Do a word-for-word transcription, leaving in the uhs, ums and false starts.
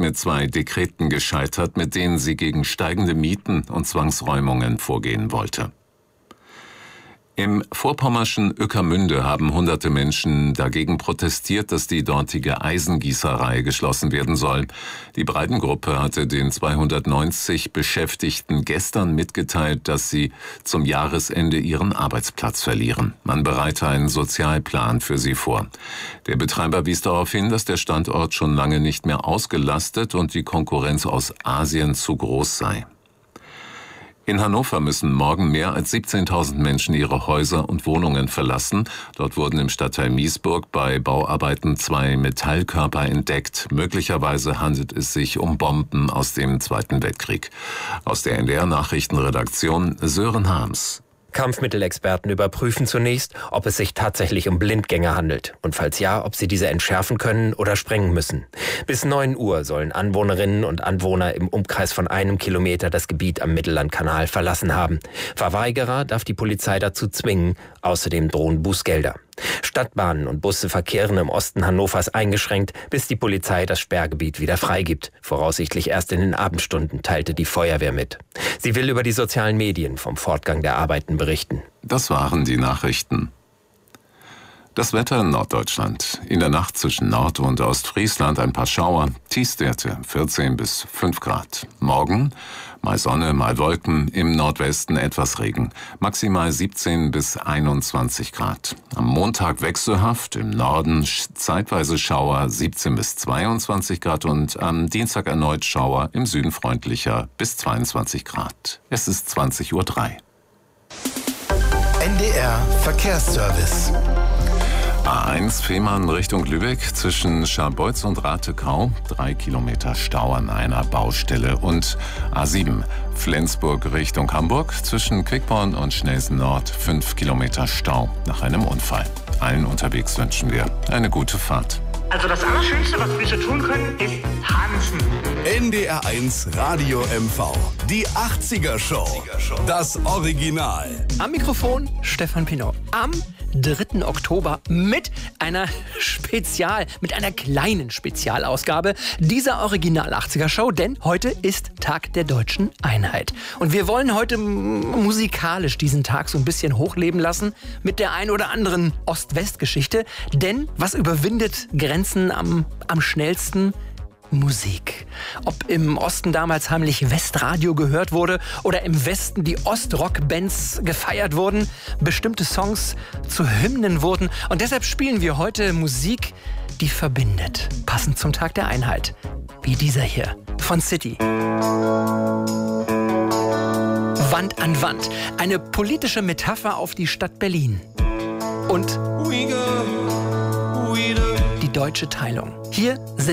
mit zwei Dekreten gescheitert, mit denen sie gegen steigende Mieten und Zwangsräumungen vorgehen wollte. Im vorpommerschen Ueckermünde haben hunderte Menschen dagegen protestiert, dass die dortige Eisengießerei geschlossen werden soll. Die Breitengruppe hatte den zweihundertneunzig Beschäftigten gestern mitgeteilt, dass sie zum Jahresende ihren Arbeitsplatz verlieren. Man bereite einen Sozialplan für sie vor. Der Betreiber wies darauf hin, dass der Standort schon lange nicht mehr ausgelastet und die Konkurrenz aus Asien zu groß sei. In Hannover müssen morgen mehr als siebzehntausend Menschen ihre Häuser und Wohnungen verlassen. Dort wurden im Stadtteil Miesburg bei Bauarbeiten zwei Metallkörper entdeckt. Möglicherweise handelt es sich um Bomben aus dem Zweiten Weltkrieg. Aus der N D R-Nachrichtenredaktion Sören Harms. Kampfmittelexperten überprüfen zunächst, ob es sich tatsächlich um Blindgänger handelt und falls ja, ob sie diese entschärfen können oder sprengen müssen. Bis neun Uhr sollen Anwohnerinnen und Anwohner im Umkreis von einem Kilometer das Gebiet am Mittellandkanal verlassen haben. Verweigerer darf die Polizei dazu zwingen, außerdem drohen Bußgelder. Stadtbahnen und Busse verkehren im Osten Hannovers eingeschränkt, bis die Polizei das Sperrgebiet wieder freigibt. Voraussichtlich erst in den Abendstunden, teilte die Feuerwehr mit. Sie will über die sozialen Medien vom Fortgang der Arbeiten berichten. Das waren die Nachrichten. Das Wetter in Norddeutschland. In der Nacht zwischen Nord- und Ostfriesland ein paar Schauer. Tiefstwerte vierzehn bis fünf Grad. Morgen mal Sonne, mal Wolken. Im Nordwesten etwas Regen. Maximal siebzehn bis einundzwanzig Grad. Am Montag wechselhaft. Im Norden zeitweise Schauer siebzehn bis zweiundzwanzig Grad. Und am Dienstag erneut Schauer. Im Süden freundlicher bis zweiundzwanzig Grad. Es ist zwanzig Uhr drei. N D R Verkehrsservice. A eins Fehmarn Richtung Lübeck zwischen Scharbeutz und Rathekau. Drei Kilometer Stau an einer Baustelle. Und A sieben Flensburg Richtung Hamburg zwischen Quickborn und Schnelsen Nord. Fünf Kilometer Stau nach einem Unfall. Allen unterwegs wünschen wir eine gute Fahrt. Also das Allerschönste, was wir so tun können, ist tanzen. N D R eins Radio M V. Die achtziger Show. Das Original. Am Mikrofon Stefan Pinot. Am dritten Oktober mit einer Spezial, mit einer kleinen Spezialausgabe dieser Original achtziger Show, denn heute ist Tag der Deutschen Einheit. Und wir wollen heute musikalisch diesen Tag so ein bisschen hochleben lassen mit der ein oder anderen Ost-West-Geschichte, denn was überwindet Grenzen am, am schnellsten? Musik. Ob im Osten damals heimlich Westradio gehört wurde oder im Westen die Ostrock-Bands gefeiert wurden, bestimmte Songs zu Hymnen wurden und deshalb spielen wir heute Musik, die verbindet, passend zum Tag der Einheit. Wie dieser hier von City. Wand an Wand. Eine politische Metapher auf die Stadt Berlin. Und die deutsche Teilung. Hier sind